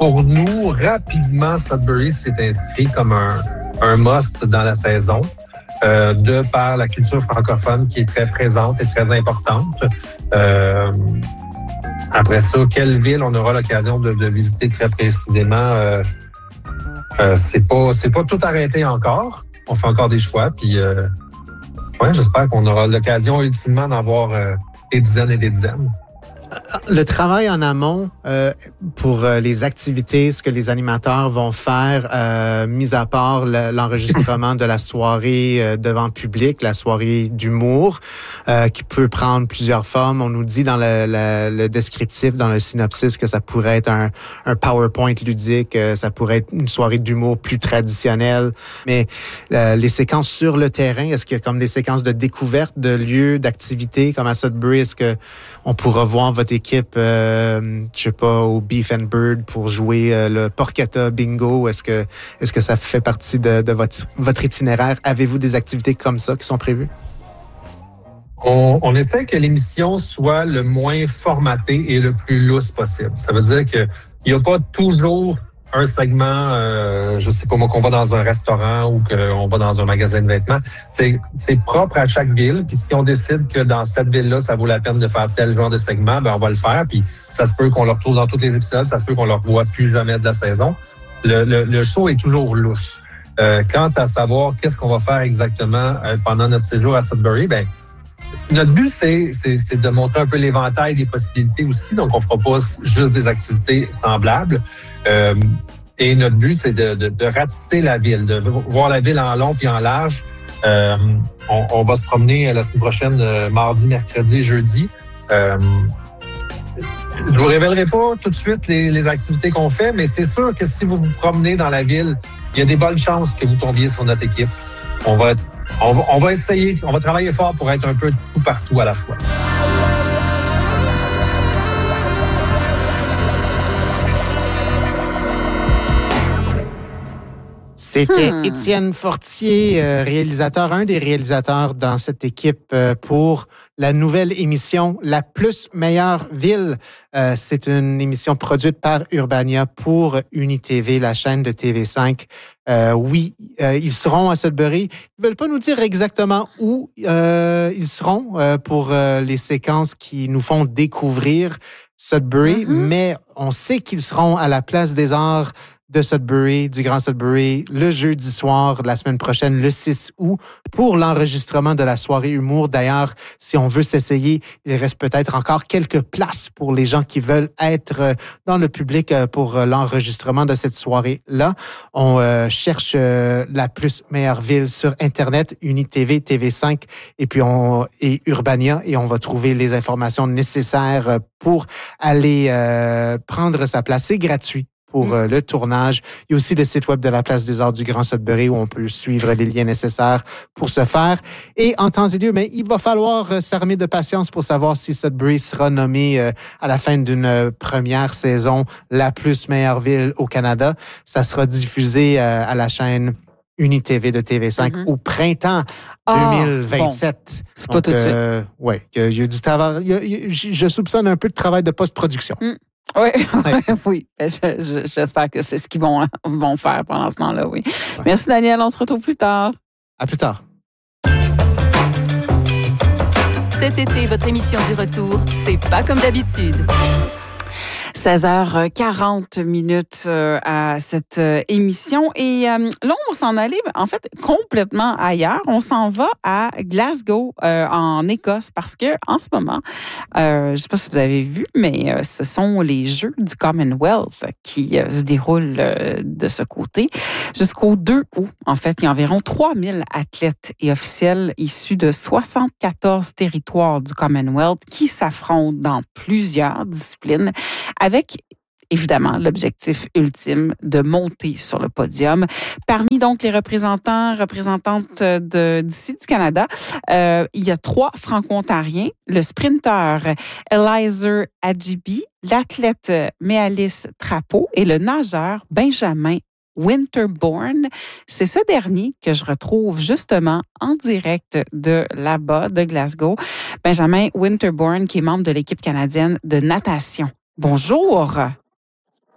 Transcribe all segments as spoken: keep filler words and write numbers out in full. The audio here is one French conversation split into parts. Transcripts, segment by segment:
pour nous, rapidement, Sudbury s'est inscrit comme un, un must dans la saison, euh, de par la culture francophone qui est très présente et très importante. Euh, après ça, quelle ville on aura l'occasion de, de visiter très précisément? Euh, euh, c'est pas, c'est pas tout arrêté encore. On fait encore des choix, puis euh, ouais, j'espère qu'on aura l'occasion ultimement d'en voir euh, des dizaines et des dizaines. Le travail en amont euh, pour euh, les activités, ce que les animateurs vont faire, euh, mis à part le, l'enregistrement de la soirée euh, devant public, la soirée d'humour, euh, qui peut prendre plusieurs formes. On nous dit dans le, le, le descriptif, dans le synopsis, que ça pourrait être un, un PowerPoint ludique, euh, ça pourrait être une soirée d'humour plus traditionnelle. Mais euh, les séquences sur le terrain, est-ce qu'il y a comme des séquences de découverte de lieux, d'activités comme à Sudbury? Est-ce que on pourra voir votre équipe, euh, je sais pas, au Beef and Bird pour jouer euh, le Porchetta Bingo? Est-ce que, est-ce que ça fait partie de, de votre, votre itinéraire? Avez-vous des activités comme ça qui sont prévues? On, on essaie que l'émission soit le moins formatée et le plus lousse possible. Ça veut dire qu'il n'y a pas toujours un segment, euh, je sais pas moi, qu'on va dans un restaurant ou qu'on va dans un magasin de vêtements. C'est, c'est propre à chaque ville. Puis si on décide que dans cette ville-là, ça vaut la peine de faire tel genre de segment, ben on va le faire. Puis ça se peut qu'on le retrouve dans tous les épisodes, ça se peut qu'on le revoie plus jamais de la saison. Le, le, le show est toujours lousse. Euh, quant à savoir qu'est-ce qu'on va faire exactement euh, pendant notre séjour à Sudbury, ben notre but, c'est, c'est, c'est de montrer un peu l'éventail des possibilités aussi. Donc, on fera pas juste des activités semblables. Euh, et notre but, c'est de, de, de ratisser la ville, de voir la ville en long puis en large. Euh, on, on va se promener la semaine prochaine, euh, mardi, mercredi, jeudi. Euh, je vous révélerai pas tout de suite les, les activités qu'on fait, mais c'est sûr que si vous vous promenez dans la ville, il y a des bonnes chances que vous tombiez sur notre équipe. On va être On va, on va essayer, on va travailler fort pour être un peu tout partout à la fois. C'était hmm. Étienne Fortier, euh, réalisateur, un des réalisateurs dans cette équipe euh, pour la nouvelle émission La plus meilleure ville. Euh, c'est une émission produite par Urbania pour UniTV, la chaîne de T V cinq. Euh, oui, euh, ils seront à Sudbury. Ils veulent pas nous dire exactement où euh, ils seront euh, pour euh, les séquences qui nous font découvrir Sudbury, mm-hmm. mais on sait qu'ils seront à la Place des Arts de Sudbury, du Grand Sudbury, le jeudi soir de la semaine prochaine, le six août, pour l'enregistrement de la soirée humour. D'ailleurs, si on veut s'essayer, il reste peut-être encore quelques places pour les gens qui veulent être dans le public pour l'enregistrement de cette soirée-là. On euh, cherche euh, la plus meilleure ville sur Internet, UniTV, T V cinq et puis on et Urbania, et on va trouver les informations nécessaires pour aller euh, prendre sa place. C'est gratuit pour euh, le tournage. Il y a aussi le site web de la Place des Arts du Grand Sudbury où on peut suivre les liens nécessaires pour ce faire. Et en temps et lieu, mais il va falloir euh, s'armer de patience pour savoir si Sudbury sera nommé euh, à la fin d'une euh, première saison la plus meilleure ville au Canada. Ça sera diffusé euh, à la chaîne UniTV de T V cinq mm-hmm. au printemps oh, deux mille vingt-sept. Bon. C'est pas Donc, tout de euh, suite. Oui, il y a du travail. Il y a, il y a, je soupçonne un peu de travail de post-production. Mm. Oui, ouais. oui. Je, je, j'espère que c'est ce qu'ils vont, vont faire pendant ce temps-là, oui. Ouais. Merci, Daniel. On se retrouve plus tard. À plus tard. Cet été, votre émission du retour, c'est pas comme d'habitude. seize heures quarante minutes euh, à cette euh, émission. Et euh, là, on va s'en aller, en fait, complètement ailleurs. On s'en va à Glasgow, euh, en Écosse, parce que en ce moment, euh, je ne sais pas si vous avez vu, mais euh, ce sont les Jeux du Commonwealth qui euh, se déroulent euh, de ce côté. Jusqu'au deux août, en fait, il y a environ trois mille athlètes et officiels issus de soixante-quatorze territoires du Commonwealth qui s'affrontent dans plusieurs disciplines, avec évidemment l'objectif ultime de monter sur le podium. Parmi donc les représentants, représentantes de, d'ici du Canada, euh, il y a trois Franco-Ontariens, le sprinteur Elizer Adjibi, l'athlète Méalis Trapeau et le nageur Benjamin Winterbourne. C'est ce dernier que je retrouve justement en direct de là-bas, de Glasgow. Benjamin Winterbourne, qui est membre de l'équipe canadienne de natation. Bonjour.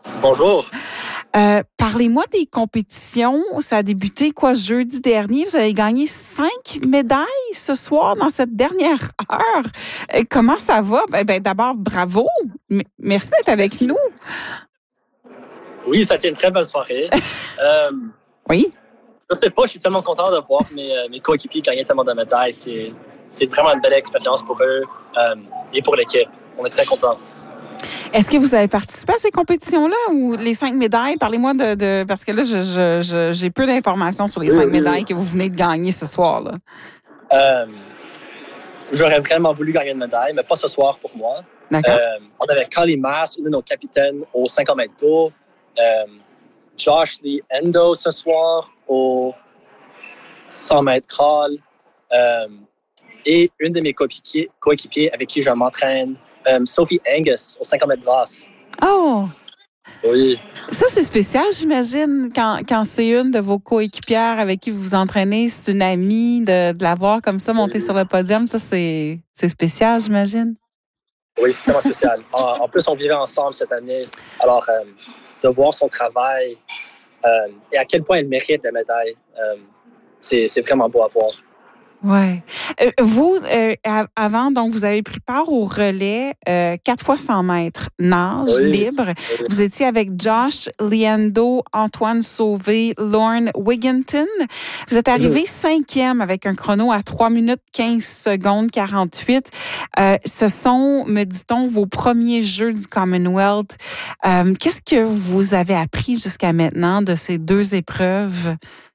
Bonjour. Euh, parlez-moi des compétitions. Ça a débuté quoi jeudi dernier. Vous avez gagné cinq médailles ce soir dans cette dernière heure. Euh, comment ça va? Ben, ben, d'abord, bravo. M- merci d'être avec nous. Oui, ça a été une très belle soirée. euh, Oui. je sais pas, je suis tellement content de voir mes, euh, mes coéquipiers gagner tellement de médailles. C'est, c'est vraiment une belle expérience pour eux euh, et pour l'équipe. On est très contents. Est-ce que vous avez participé à ces compétitions-là ou les cinq médailles? Parlez-moi de, de parce que là, je, je, je, j'ai peu d'informations sur les Oui, cinq oui, médailles oui. que vous venez de gagner ce soir-là. Euh, j'aurais vraiment voulu gagner une médaille, mais pas ce soir pour moi. D'accord. Euh, on avait Kali Maas, une de nos capitaines, au cinquante mètres d'eau. Euh, Josh Lee Endo ce soir au cent mètres crawl. Euh, et une de mes coéquipiers, coéquipiers avec qui je m'entraîne, euh, Sophie Angus, au cinquante mètres brasse. Oh! Oui. Ça, c'est spécial, j'imagine, quand, quand c'est une de vos coéquipières avec qui vous vous entraînez, c'est une amie, de, de la voir comme ça monter Oui. sur le podium, ça, c'est, c'est spécial, j'imagine. Oui, c'est tellement spécial. En, en plus, on vivait ensemble cette année. Alors, euh, de voir son travail euh, et à quel point elle mérite la médaille, euh, c'est, c'est vraiment beau à voir. Ouais. Euh, vous, euh, a- avant, donc, vous avez pris part au relais euh, quatre fois cent mètres nage Oui. libre. Oui. Vous étiez avec Josh Liendo, Antoine Sauvé, Lorne Wigginton. Vous êtes arrivé Mhm. cinquième avec un chrono à trois minutes quinze secondes quarante-huit. Euh, ce sont, me dit-on, vos premiers Jeux du Commonwealth. Euh, qu'est-ce que vous avez appris jusqu'à maintenant de ces deux épreuves?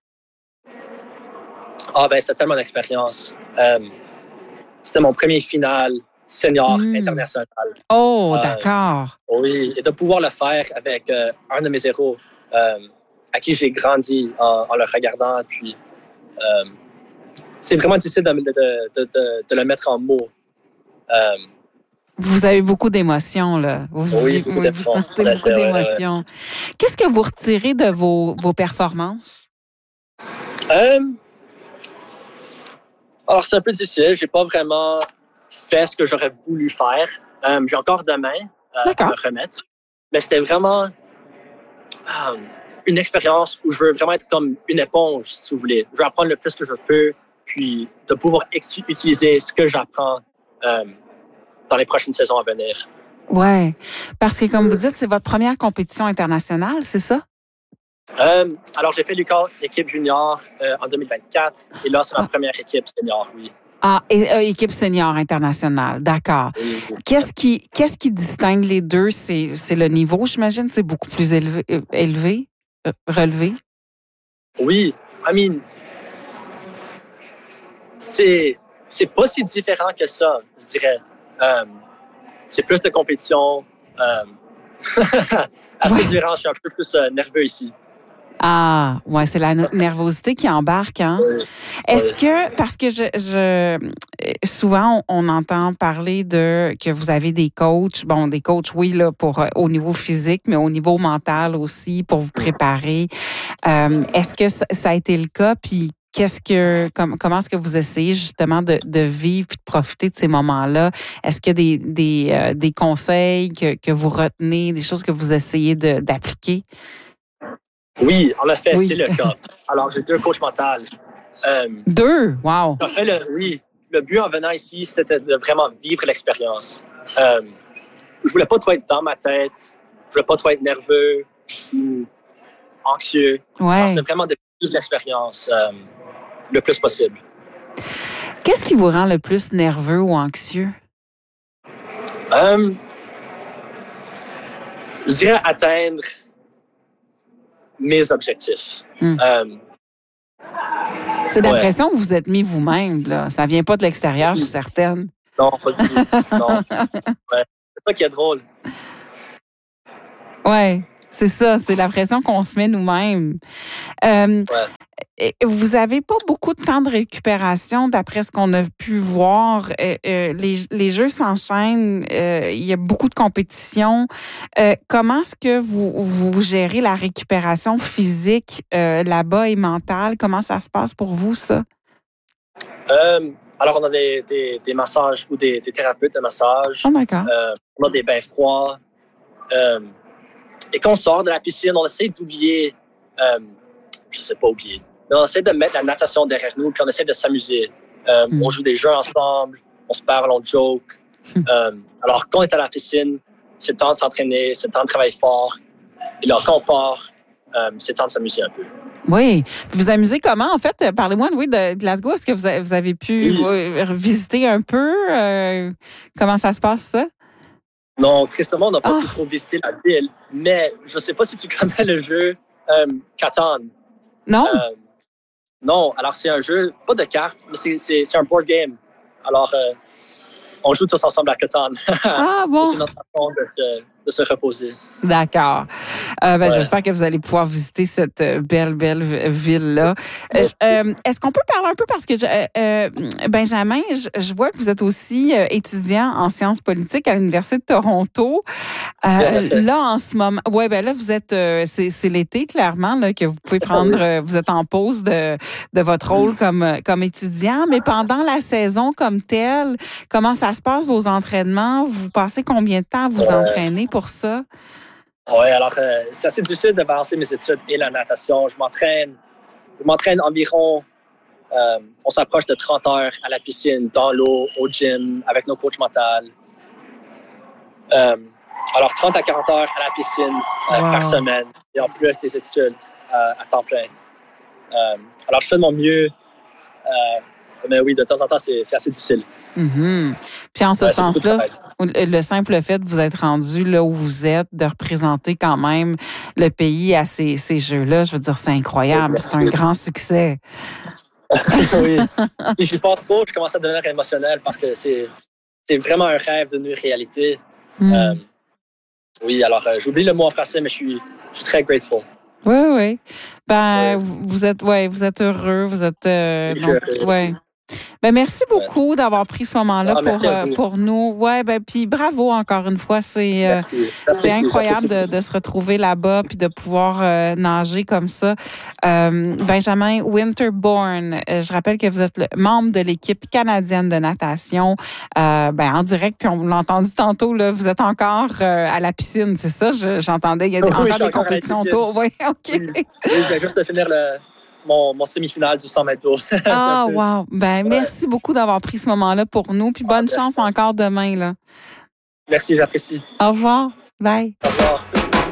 Ah ben, c'était tellement d'expérience. Euh, c'était mon premier final senior Mm. international. Oh, Euh, d'accord. Oui, et de pouvoir le faire avec euh, un de mes héros euh, à qui j'ai grandi en, en le regardant. Puis, euh, c'est vraiment difficile de, de, de, de, de le mettre en mots. Euh, Vous avez beaucoup d'émotions, là. Vous, oui, vivez- beaucoup vous d'émotions. sentez Ouais, beaucoup ouais, ouais, ouais. d'émotions. Qu'est-ce que vous retirez de vos, vos performances? Euh, alors, c'est un peu difficile. J'ai pas vraiment fait ce que j'aurais voulu faire. Euh, j'ai encore demain euh, à D'accord. me remettre. Mais c'était vraiment euh, une expérience où je veux vraiment être comme une éponge, si vous voulez. Je veux apprendre le plus que je peux, puis de pouvoir ex- utiliser ce que j'apprends euh, dans les prochaines saisons à venir. Ouais. Parce que, comme vous dites, c'est votre première compétition internationale, c'est ça? Euh, alors, j'ai fait l'équipe junior euh, en deux mille vingt-quatre, et là, c'est ma Ah. première équipe senior, oui. Ah, et, euh, équipe senior internationale, d'accord. Oui, oui. Qu'est-ce qui, qu'est-ce qui distingue les deux? C'est, c'est le niveau, j'imagine, c'est beaucoup plus élevé, euh, élevé euh, relevé? Oui, I mean, c'est, c'est pas si différent que ça, je dirais. Euh, c'est plus de compétition. Euh, assez Ouais. différent, je suis un peu plus euh, nerveux ici. Ah, ouais, c'est la no- nervosité qui embarque, hein? Oui. Est-ce Oui. que, parce que je, je souvent, on, on entend parler de que vous avez des coachs, bon, des coachs, oui, là, pour euh, au niveau physique, mais au niveau mental aussi, pour vous préparer. Euh, est-ce que ça, ça a été le cas? Puis, qu'est-ce que, com- comment est-ce que vous essayez justement de, de vivre et de profiter de ces moments-là? Est-ce qu'il y a des, des, euh, des conseils que, que vous retenez, des choses que vous essayez de, d'appliquer? Oui, en effet, Oui. c'est le cas. Alors, j'ai deux coachs mentaux. Euh, Deux, wow! en fait, le, oui, le but en venant ici, c'était de vraiment vivre l'expérience. Euh, je voulais pas trop être dans ma tête, je voulais pas trop être nerveux ou anxieux. Alors, Ouais. c'était vraiment de vivre l'expérience euh, le plus possible. Qu'est-ce qui vous rend le plus nerveux ou anxieux? Euh, je dirais atteindre mes objectifs. Hmm. Euh, C'est Ouais. l'impression que vous êtes mis vous-même, là. Ça vient pas de l'extérieur, je suis certaine. non, pas du tout. Non. Ouais. C'est ça qui est drôle. Ouais, c'est ça, c'est l'impression qu'on se met nous-mêmes. Euh, et vous avez pas beaucoup de temps de récupération, d'après ce qu'on a pu voir. Euh, euh, les, les jeux s'enchaînent, euh, il y a beaucoup de compétitions. Euh, comment est-ce que vous, vous gérez la récupération physique euh, là-bas et mentale? Comment ça se passe pour vous, ça? Euh, alors, on a des, des, des massages ou des, des thérapeutes de massage. Oh, d'accord. Euh, on a des bains froids. Euh, et quand on sort de la piscine, on essaie d'oublier, euh, je sais pas oublier, mais on essaie de mettre la natation derrière nous, puis on essaie de s'amuser. Euh, mm. On joue des jeux ensemble, on se parle, on joke. Mm. Euh, alors, quand on est à la piscine, c'est le temps de s'entraîner, c'est le temps de travailler fort. Et là, quand on part, euh, c'est le temps de s'amuser un peu. Oui. Vous vous amusez comment, en fait? Parlez-moi oui, de Glasgow. Est-ce que vous avez, vous avez pu oui. visiter un peu? Euh, comment ça se passe, ça? Non, tristement, on n'a pas oh. pu trop visiter la ville. Mais je ne sais pas si tu connais le jeu euh, Catan. Non. Euh, non, alors c'est un jeu, pas de cartes, mais c'est, c'est, c'est un board game. Alors, euh, on joue tous ensemble à Catan. Ah bon? C'est notre façon de se, de se reposer. D'accord. Euh, ben, ouais. J'espère que vous allez pouvoir visiter cette belle, belle ville-là. Euh, euh, est-ce qu'on peut parler un peu, parce que je, euh, Benjamin, je, je vois que vous êtes aussi étudiant en sciences politiques à l'Université de Toronto. Euh, là, en ce moment, ouais, ben là, vous êtes, euh, c'est, c'est l'été, clairement, là, que vous pouvez prendre, euh, vous êtes en pause de, de votre rôle comme, comme étudiant, mais pendant la saison comme telle, comment ça se passe, vos entraînements? Vous passez combien de temps à vous entraîner pour ça? Oui, alors euh, c'est assez difficile de balancer mes études et la natation. Je m'entraîne, je m'entraîne environ, euh, on s'approche de trente heures à la piscine, dans l'eau, au gym, avec nos coachs mentaux. Euh, alors trente à quarante heures à la piscine euh, wow. par semaine, et en plus des études euh, à temps plein. Euh, alors je fais de mon mieux, euh, mais oui, de temps en temps, c'est, c'est assez difficile. Mm-hmm. Puis en ce ouais, sens-là, le simple fait de vous être rendu là où vous êtes, de représenter quand même le pays à ces, ces jeux-là, je veux dire, c'est incroyable. Oui, c'est un grand succès. Oui. Si j'y pense trop, je commence à devenir émotionnel parce que c'est, c'est vraiment un rêve devenu réalité. Mm. Euh, oui, alors euh, j'oublie le mot en français, mais je suis, je suis très grateful. Oui, oui. Ben, oui. vous êtes, ouais, vous êtes heureux, vous êtes, euh, donc, ouais. Ben merci beaucoup ouais. d'avoir pris ce moment-là ah, pour euh, pour nous. Ouais, ben puis bravo encore une fois, c'est euh, c'est merci, incroyable de, de se retrouver là-bas puis de pouvoir euh, nager comme ça. Euh, Benjamin Winterborn, euh, je rappelle que vous êtes le membre de l'équipe canadienne de natation. Euh, ben en direct, puis on l'a entendu tantôt là, vous êtes encore euh, à la piscine, c'est ça? Je, j'entendais, il y a oui, encore des encore compétitions autour. Oui, ok. Oui, oui je viens juste de finir le Mon, mon semi-finale du cent mètres d'eau. Ah, peu... wow. Ben, ouais. Merci beaucoup d'avoir pris ce moment-là pour nous. Puis bonne ah, chance merci. Encore demain, là. Merci, j'apprécie. Au revoir. Bye. Au revoir.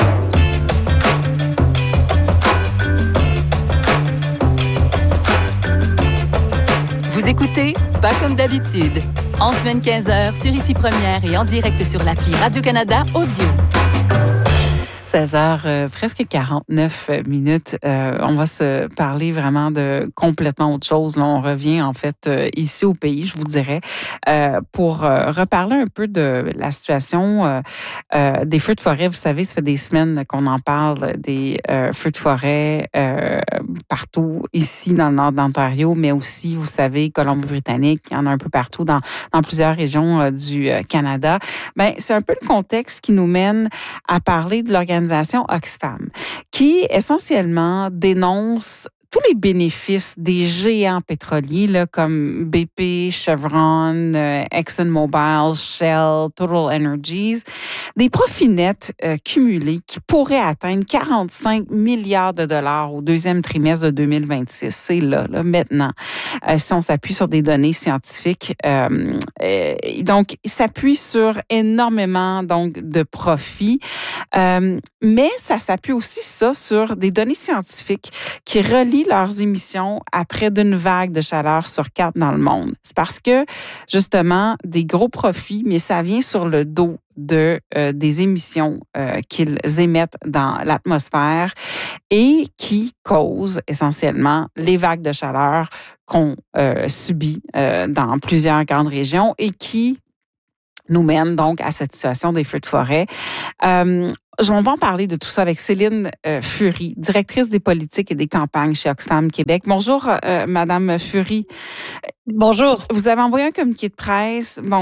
Vous écoutez Pas comme d'habitude. En semaine quinze heures sur Ici Première et en direct sur l'appli Radio-Canada Audio. seize heures, euh, presque quarante-neuf minutes. Euh, on va se parler vraiment de complètement autre chose. Là, on revient en fait euh, ici au pays, je vous dirais, euh, pour euh, reparler un peu de la situation euh, euh, des feux de forêt. Vous savez, ça fait des semaines qu'on en parle des euh, feux de forêt euh, partout ici dans le nord de l'Ontario, mais aussi, vous savez, Colombie-Britannique, il y en a un peu partout dans, dans plusieurs régions euh, du euh, Canada. Ben, c'est un peu le contexte qui nous mène à parler de l'organisation Oxfam, qui essentiellement dénonce tous les bénéfices des géants pétroliers là, comme B P, Chevron, euh, ExxonMobil, Shell, Total Energies, des profits nets euh, cumulés qui pourraient atteindre quarante-cinq milliards de dollars au deuxième trimestre de deux mille vingt-six. C'est là, là maintenant, euh, si on s'appuie sur des données scientifiques. Euh, euh, donc, il s'appuie sur énormément donc de profits, euh, mais ça s'appuie aussi ça sur des données scientifiques qui relient leurs émissions à près d'une vague de chaleur sur quatre dans le monde. C'est parce que, justement, des gros profits, mais ça vient sur le dos de euh, des émissions euh, qu'ils émettent dans l'atmosphère et qui causent essentiellement les vagues de chaleur qu'on euh, subit euh, dans plusieurs grandes régions et qui nous mène donc à cette situation des feux de forêt. Euh, on va en parler de tout ça avec Céline euh, Fury, directrice des politiques et des campagnes chez Oxfam Québec. Bonjour, euh, Madame Fury. Bonjour. Vous avez envoyé un communiqué de presse. Bon,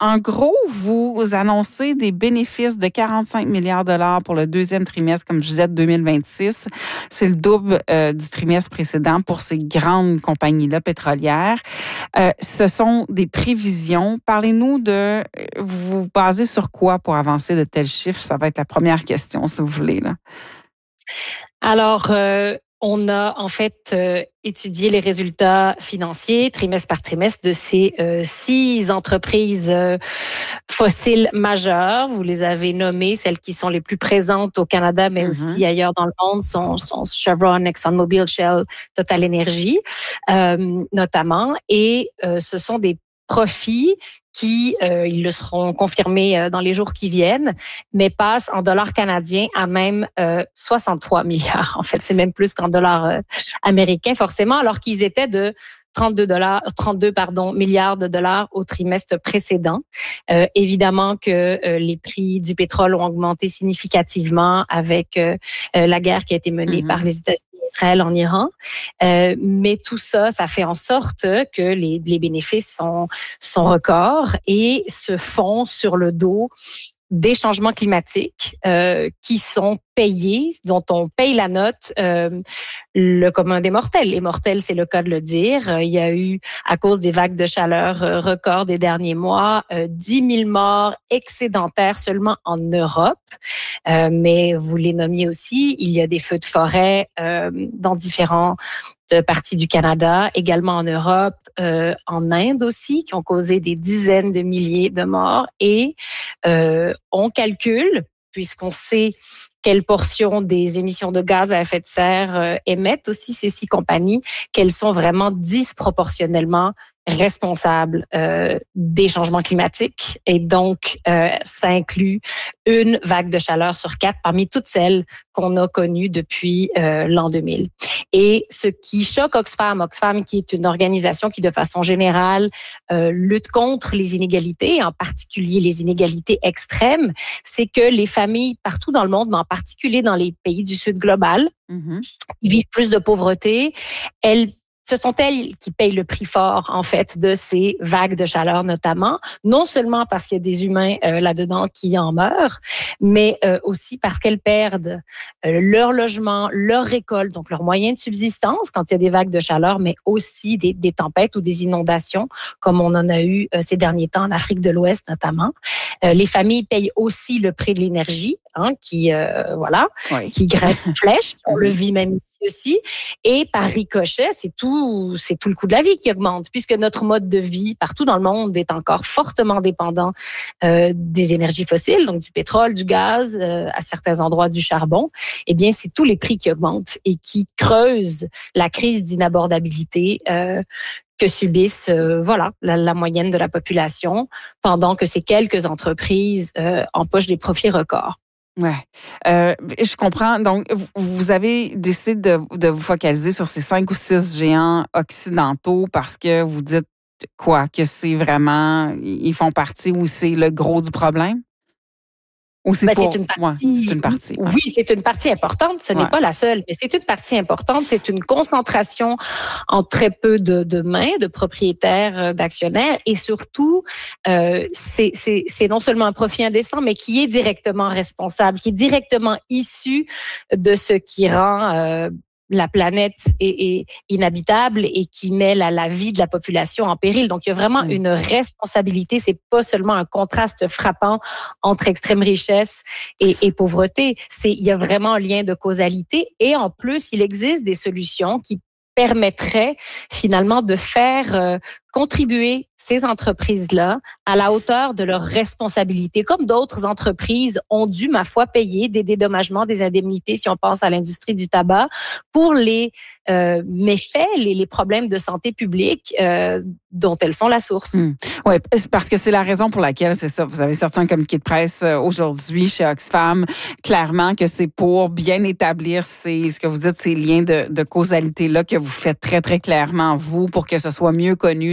en gros, vous annoncez des bénéfices de quarante-cinq milliards de dollars pour le deuxième trimestre, comme je disais, de deux mille vingt-six. C'est le double euh, du trimestre précédent pour ces grandes compagnies-là pétrolières. Euh, ce sont des prévisions. Parlez-nous de... Vous vous basez sur quoi pour avancer de tels chiffres? Ça va être la première question, si vous voulez, là. Alors, euh, on a en fait euh, étudié les résultats financiers trimestre par trimestre de ces euh, six entreprises euh, fossiles majeures. Vous les avez nommées, celles qui sont les plus présentes au Canada, mais mm-hmm. aussi ailleurs dans le monde, sont, sont Chevron, ExxonMobil, Shell, Total Energy, euh, notamment. Et euh, ce sont des profits qui, euh, ils le seront confirmés euh, dans les jours qui viennent, mais passent en dollars canadiens à même euh, soixante-trois milliards. En fait, c'est même plus qu'en dollars euh, américains, forcément, alors qu'ils étaient de trente-deux dollars, trente-deux pardon milliards de dollars au trimestre précédent. Euh, évidemment que euh, les prix du pétrole ont augmenté significativement avec euh, euh, la guerre qui a été menée mm-hmm. par les États-Unis et Israël en Iran. Euh, mais tout ça, ça fait en sorte que les, les bénéfices sont, sont records et se font sur le dos des changements climatiques euh, qui sont payés, dont on paye la note, euh, le commun des mortels. Les mortels, c'est le cas de le dire. Euh, il y a eu, à cause des vagues de chaleur euh, records des derniers mois, euh, dix mille morts excédentaires seulement en Europe. Euh, mais vous les nommiez aussi, il y a des feux de forêt euh, dans différents parties du Canada, également en Europe, euh, en Inde aussi, qui ont causé des dizaines de milliers de morts. Et euh, on calcule, puisqu'on sait quelle portion des émissions de gaz à effet de serre euh, émettent aussi ces six compagnies, qu'elles sont vraiment disproportionnellement responsables euh, des changements climatiques. Et donc, euh, ça inclut une vague de chaleur sur quatre parmi toutes celles qu'on a connues depuis euh, l'an deux mille. Et ce qui choque Oxfam, Oxfam qui est une organisation qui, de façon générale, euh, lutte contre les inégalités, en particulier les inégalités extrêmes, c'est que les familles partout dans le monde, mais en particulier dans les pays du Sud global, mm-hmm. qui vivent plus de pauvreté, elles Ce sont elles qui payent le prix fort, en fait, de ces vagues de chaleur, notamment, non seulement parce qu'il y a des humains euh, là-dedans qui en meurent, mais euh, aussi parce qu'elles perdent euh, leur logement, leur récolte, donc leurs moyens de subsistance quand il y a des vagues de chaleur, mais aussi des, des tempêtes ou des inondations, comme on en a eu euh, ces derniers temps en Afrique de l'Ouest, notamment. Euh, les familles payent aussi le prix de l'énergie, hein, qui, euh, voilà, oui. qui grimpe une flèche. On le vit même ici aussi. Et par ricochet, c'est tout, c'est tout le coût de la vie qui augmente, puisque notre mode de vie partout dans le monde est encore fortement dépendant euh, des énergies fossiles, donc du pétrole, du gaz, euh, à certains endroits du charbon. Eh bien, c'est tous les prix qui augmentent et qui creusent la crise d'inabordabilité euh, que subissent euh, voilà la, la moyenne de la population, pendant que ces quelques entreprises euh, empochent des profits records. Ouais, euh, je comprends. Donc, vous avez décidé de, de vous focaliser sur ces cinq ou six géants occidentaux parce que vous dites quoi, que c'est vraiment, ils font partie ou c'est le gros du problème? Ou c'est, ben, pour... c'est une partie. Ouais, c'est une partie. Ouais. Oui, c'est une partie importante. Ce ouais. n'est pas la seule, mais c'est une partie importante. C'est une concentration en très peu de, de mains, de propriétaires, d'actionnaires, et surtout, euh, c'est, c'est, c'est non seulement un profit indécent, mais qui est directement responsable, qui est directement issu de ce qui rend euh, la planète est, est inhabitable et qui met la, la vie de la population en péril. Donc, il y a vraiment mmh. une responsabilité. C'est pas seulement un contraste frappant entre extrême richesse et, et pauvreté. C'est, il y a vraiment un lien de causalité. Et en plus, il existe des solutions qui permettraient finalement de faire euh, contribuer ces entreprises-là à la hauteur de leurs responsabilités, comme d'autres entreprises ont dû, ma foi, payer des dédommagements, des indemnités, si on pense à l'industrie du tabac, pour les euh, méfaits, les, les problèmes de santé publique euh, dont elles sont la source. Mmh. Oui, parce que c'est la raison pour laquelle, c'est ça, vous avez sorti un communiqué de presse aujourd'hui chez Oxfam, clairement que c'est pour bien établir ces, ce que vous dites, ces liens de, de causalité-là que vous faites très, très clairement, vous, pour que ce soit mieux connu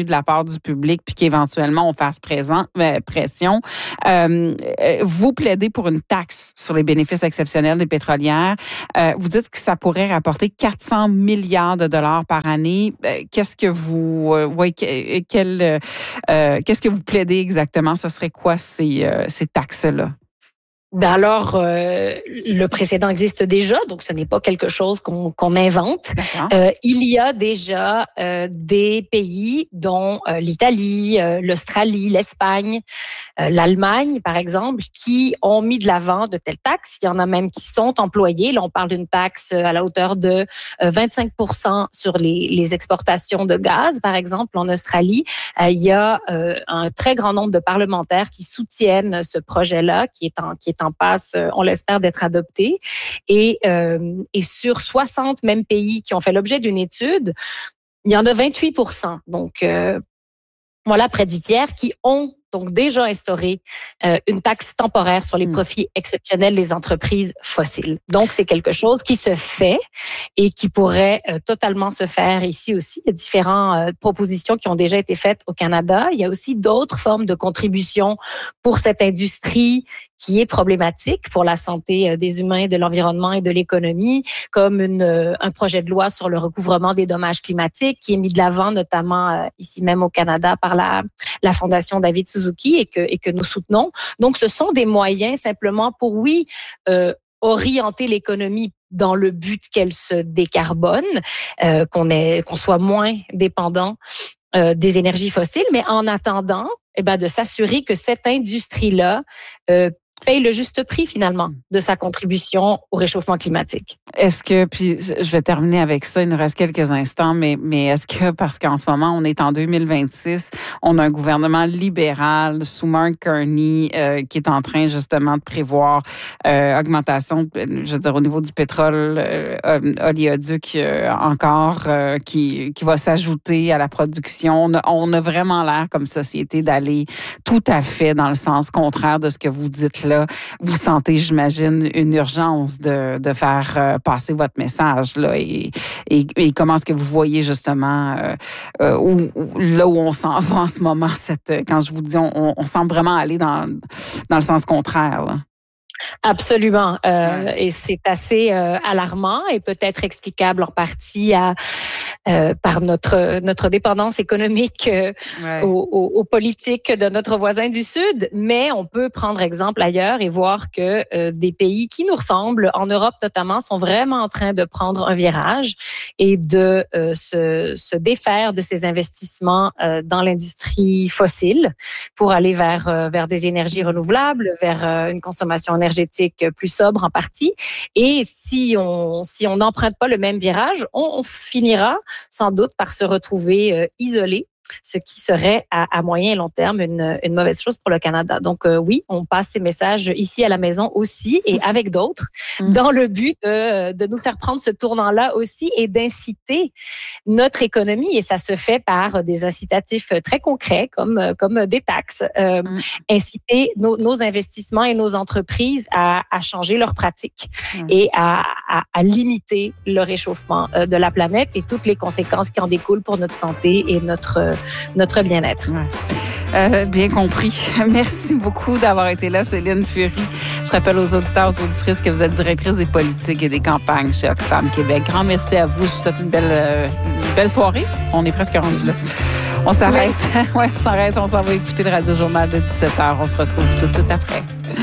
de la part du public puis qu'éventuellement on fasse présent, euh, pression. Euh, vous plaidez pour une taxe sur les bénéfices exceptionnels des pétrolières. Euh, vous dites que ça pourrait rapporter quatre cents milliards de dollars par année. Euh, qu'est-ce que vous, euh, ouais, quel, euh, qu'est-ce que vous plaidez exactement? Ce serait quoi ces, euh, ces taxes-là? Ben alors, euh, le précédent existe déjà, donc ce n'est pas quelque chose qu'on, qu'on invente. Euh, il y a déjà euh, des pays, dont euh, l'Italie, euh, l'Australie, l'Espagne, euh, l'Allemagne, par exemple, qui ont mis de l'avant de telles taxes. Il y en a même qui sont employés. Là, on parle d'une taxe à la hauteur de euh, vingt-cinq pour cent sur les, les exportations de gaz, par exemple, en Australie. Euh, il y a euh, un très grand nombre de parlementaires qui soutiennent ce projet-là, qui est en qui est en passe, on l'espère, d'être adopté. Et, euh, et sur soixante mêmes pays qui ont fait l'objet d'une étude, il y en a vingt-huit pour cent. Donc, euh, voilà, près du tiers qui ont donc déjà instauré euh, une taxe temporaire sur les profits exceptionnels des entreprises fossiles. Donc, c'est quelque chose qui se fait et qui pourrait euh, totalement se faire ici aussi. Il y a différentes euh, propositions qui ont déjà été faites au Canada. Il y a aussi d'autres formes de contributions pour cette industrie qui est problématique pour la santé des humains, de l'environnement et de l'économie, comme une, un projet de loi sur le recouvrement des dommages climatiques qui est mis de l'avant, notamment ici même au Canada par la, la Fondation David Suzuki et que, et que nous soutenons. Donc, ce sont des moyens simplement pour, oui, euh, orienter l'économie dans le but qu'elle se décarbone, euh, qu'on est, qu'on soit moins dépendant euh, des énergies fossiles, mais en attendant, eh ben, de s'assurer que cette industrie-là euh, paye le juste prix, finalement, de sa contribution au réchauffement climatique. Est-ce que, puis je vais terminer avec ça, il nous reste quelques instants, mais, mais est-ce que, parce qu'en ce moment, on est en deux mille vingt-six, on a un gouvernement libéral sous Mark Carney euh, qui est en train, justement, de prévoir euh, augmentation, je veux dire, au niveau du pétrole euh, oléoduc euh, encore, euh, qui, qui va s'ajouter à la production. On a, on a vraiment l'air, comme société, d'aller tout à fait dans le sens contraire de ce que vous dites là. Vous sentez, j'imagine, une urgence de, de faire euh, passer votre message là, et, et, et comment est-ce que vous voyez justement euh, euh, où, où, là où on s'en va en ce moment, cette, quand je vous dis, on, on semble vraiment aller dans, dans le sens contraire, là. Absolument. Euh, ouais. Et c'est assez euh, alarmant et peut-être explicable en partie à, euh, par notre, notre dépendance économique euh, ouais. aux, aux, aux politiques de notre voisin du Sud. Mais on peut prendre exemple ailleurs et voir que euh, des pays qui nous ressemblent, en Europe notamment, sont vraiment en train de prendre un virage et de euh, se, se défaire de ces investissements euh, dans l'industrie fossile pour aller vers, euh, vers des énergies renouvelables, vers euh, une consommation énergétique plus sobre en partie. Et si on si on n'emprunte pas le même virage, on, on finira sans doute par se retrouver euh, isolé, ce qui serait à, à moyen et long terme une, une mauvaise chose pour le Canada. Donc euh, oui, on passe ces messages ici à la maison aussi et avec d'autres mmh. dans le but de, de nous faire prendre ce tournant-là aussi et d'inciter notre économie. Et ça se fait par des incitatifs très concrets comme, comme des taxes. Euh, mmh. Inciter nos, nos investissements et nos entreprises à, à changer leurs pratiques mmh. et à, à, à limiter le réchauffement de la planète et toutes les conséquences qui en découlent pour notre santé et notre notre bien-être. Ouais. Euh, bien compris. Merci beaucoup d'avoir été là, Céline Fury. Je rappelle aux auditeurs, aux auditrices que vous êtes directrice des politiques et des campagnes chez Oxfam Québec. Grand merci à vous. Je vous souhaite une belle, euh, une belle soirée. On est presque rendu là. On s'arrête. Oui. Ouais, on s'arrête. On s'en va écouter le Radio Journal de dix-sept heures. On se retrouve tout de suite après.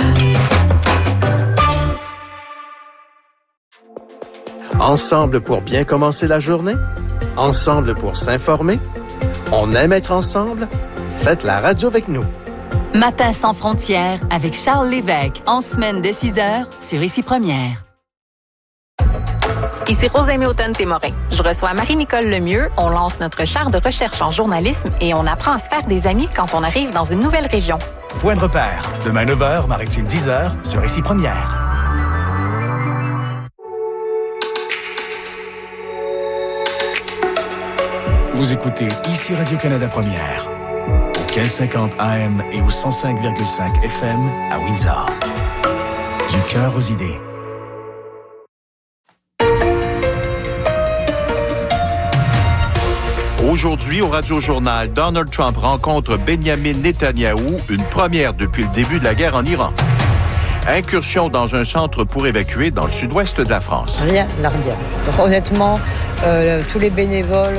Ensemble pour bien commencer la journée? Ensemble pour s'informer? On aime être ensemble? Faites la radio avec nous. Matin sans frontières avec Charles Lévesque en semaine de six heures sur Ici Première. Ici Rosalie Houghton-Témorin. Je reçois Marie-Nicole Lemieux. On lance notre char de recherche en journalisme et on apprend à se faire des amis quand on arrive dans une nouvelle région. Point de repère. Demain neuf heures, Maritime dix heures sur Ici Première. Vous écoutez Ici Radio-Canada Première, au quinze cinquante A M et au cent cinq virgule cinq F M à Windsor. Du cœur aux idées. Aujourd'hui, au Radio-Journal, Donald Trump rencontre Benjamin Netanyahou, une première depuis le début de la guerre en Iran. Incursion dans un centre pour évacuer dans le sud-ouest de la France. Rien n'a rien. Donc, honnêtement, euh, tous les bénévoles